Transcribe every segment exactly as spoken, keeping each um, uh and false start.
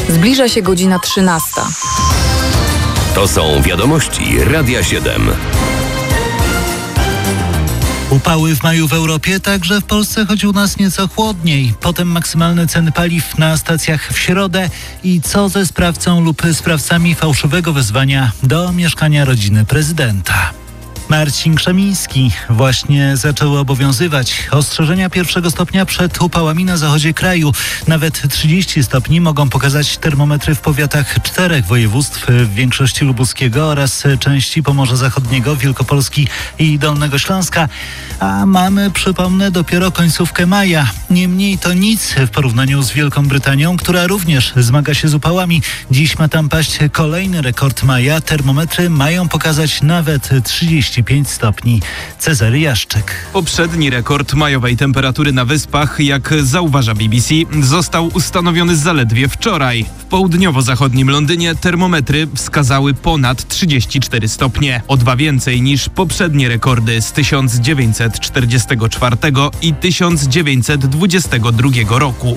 Zbliża się godzina trzynasta. To są wiadomości Radia siedem. Upały w maju w Europie, także w Polsce, choć u nas nieco chłodniej. Potem maksymalne ceny paliw na stacjach w środę i co ze sprawcą lub sprawcami fałszywego wezwania do mieszkania rodziny prezydenta. Marcin Krzemiński właśnie zaczęły obowiązywać ostrzeżenia pierwszego stopnia przed upałami na zachodzie kraju. Nawet trzydzieści stopni mogą pokazać termometry w powiatach czterech województw, w większości lubuskiego oraz części Pomorza Zachodniego, Wielkopolski i Dolnego Śląska. A mamy, przypomnę, dopiero końcówkę maja. Niemniej to nic w porównaniu z Wielką Brytanią, która również zmaga się z upałami. Dziś ma tam paść kolejny rekord maja. Termometry mają pokazać nawet trzydzieści pięć stopni. Cezary Jaszczyk. Poprzedni rekord majowej temperatury na Wyspach, jak zauważa B B C, został ustanowiony zaledwie wczoraj. W południowo-zachodnim Londynie termometry wskazały ponad trzydzieści cztery stopnie. O dwa więcej niż poprzednie rekordy z tysiąc dziewięćset czterdziestego czwartego i tysiąc dziewięćset dwudziestego drugiego roku.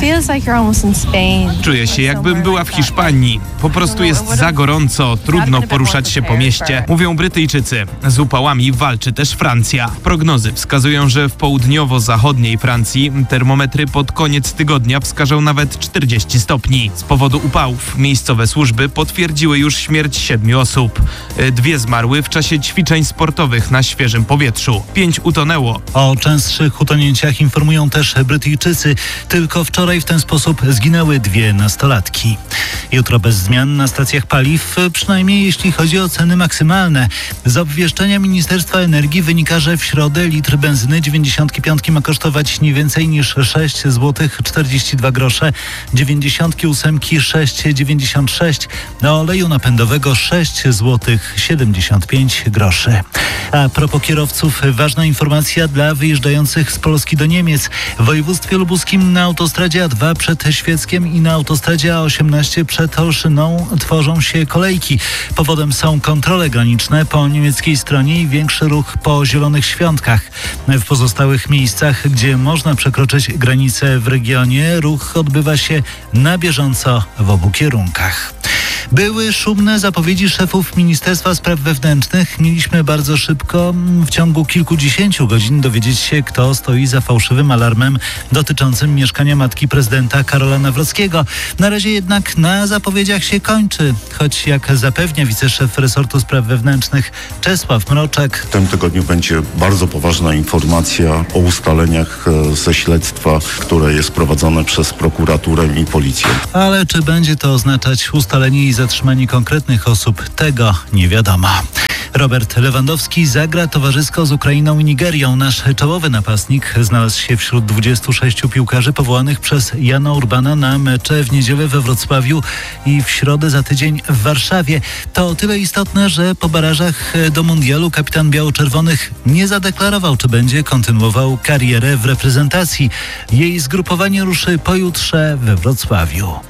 Czuję się, jakbym była w Hiszpanii. Po prostu jest za gorąco, trudno poruszać się po mieście, mówią Brytyjczycy. Z upałami walczy też Francja. Prognozy wskazują, że w południowo-zachodniej Francji termometry pod koniec tygodnia wskażą nawet czterdzieści stopni. Z powodu upałów miejscowe służby potwierdziły już śmierć siedmiu osób. Dwie zmarły w czasie ćwiczeń sportowych na świeżym powietrzu. Pięć utonęło. O częstszych utonięciach informują też Brytyjczycy. Tylko wczoraj w ten sposób zginęły dwie nastolatki. Jutro bez zmian na stacjach paliw, przynajmniej jeśli chodzi o ceny maksymalne. Z obwieszczenia Ministerstwa Energii wynika, że w środę litr benzyny dziewięćdziesiątki piątki ma kosztować nie więcej niż sześć złotych czterdzieści dwa grosze, dziewięćdziesiątki ósemki sześć dziewięćdziesiąt sześć, na oleju napędowego sześć złotych siedemdziesiąt pięć groszy. A propos kierowców, ważna informacja dla wyjeżdżających z Polski do Niemiec. W województwie lubuskim na autostradzie A dwa przed Świeckiem i na autostradzie A osiemnaście przed Olszyną tworzą się kolejki. Powodem są kontrole graniczne po niemieckiej stronie i większy ruch po Zielonych Świątkach. W pozostałych miejscach, gdzie można przekroczyć granicę w regionie, ruch odbywa się na bieżąco w obu kierunkach. Były szumne zapowiedzi szefów Ministerstwa Spraw Wewnętrznych. Mieliśmy bardzo szybko, w ciągu kilkudziesięciu godzin, dowiedzieć się, kto stoi za fałszywym alarmem dotyczącym mieszkania matki prezydenta Karola Nawrockiego. Na razie jednak na zapowiedziach się kończy, choć jak zapewnia wiceszef resortu spraw wewnętrznych Czesław Mroczek. W tym tygodniu będzie bardzo poważna informacja o ustaleniach ze śledztwa, które jest prowadzone przez prokuraturę i policję. Ale czy będzie to oznaczać ustalenie i zatrzymanie konkretnych osób, tego nie wiadomo. Robert Lewandowski zagra towarzysko z Ukrainą i Nigerią. Nasz czołowy napastnik znalazł się wśród dwudziestu sześciu piłkarzy powołanych przez Jana Urbana na mecze w niedzielę we Wrocławiu i w środę za tydzień w Warszawie. To o tyle istotne, że po barażach do mundialu kapitan biało-czerwonych nie zadeklarował, czy będzie kontynuował karierę w reprezentacji. Jej zgrupowanie ruszy pojutrze we Wrocławiu.